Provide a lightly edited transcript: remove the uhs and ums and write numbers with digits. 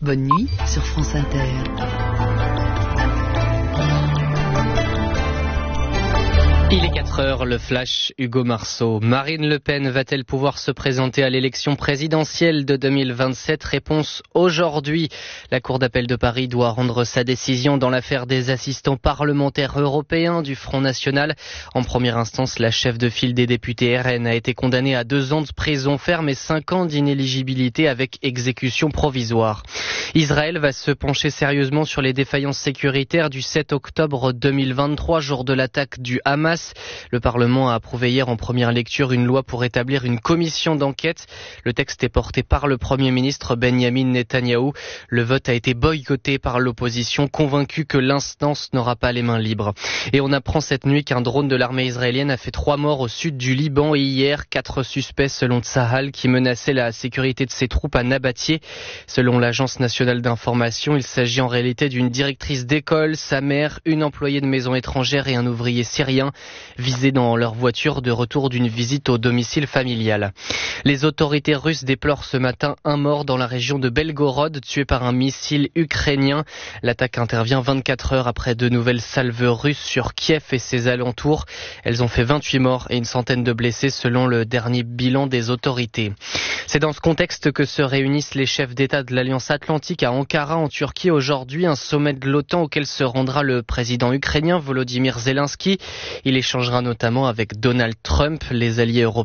Bonne nuit sur France Inter. Il est 4h, le flash, Hugo Marceau. Marine Le Pen va-t-elle pouvoir se présenter à l'élection présidentielle de 2027 ? Réponse aujourd'hui. La Cour d'appel de Paris doit rendre sa décision dans l'affaire des assistants parlementaires européens du Front National. En première instance, la chef de file des députés RN a été condamnée à 2 ans de prison ferme et 5 ans d'inéligibilité avec exécution provisoire. Israël va se pencher sérieusement sur les défaillances sécuritaires du 7 octobre 2023, jour de l'attaque du Hamas. Le Parlement a approuvé hier en première lecture une loi pour établir une commission d'enquête. Le texte est porté par le Premier ministre Benyamin Netanyahou. Le vote a été boycotté par l'opposition, convaincue que l'instance n'aura pas les mains libres. Et on apprend cette nuit qu'un drone de l'armée israélienne a fait 3 morts au sud du Liban et hier 4 suspects selon Tsahal qui menaçaient la sécurité de ses troupes à Nabatieh. Selon l'agence nationale d'information, il s'agit en réalité d'une directrice d'école, sa mère, une employée de maison étrangère et un ouvrier syrien visés dans leur voiture de retour d'une visite au domicile familial. Les autorités russes déplorent ce matin un mort dans la région de Belgorod, tué par un missile ukrainien. L'attaque intervient 24 heures après de nouvelles salves russes sur Kiev et ses alentours. Elles ont fait 28 morts et une centaine de blessés selon le dernier bilan des autorités. C'est dans ce contexte que se réunissent les chefs d'État de l'Alliance Atlantique à Ankara en Turquie aujourd'hui, un sommet de l'OTAN auquel se rendra le président ukrainien Volodymyr Zelensky. Il échangera notamment avec Donald Trump. Les alliés européens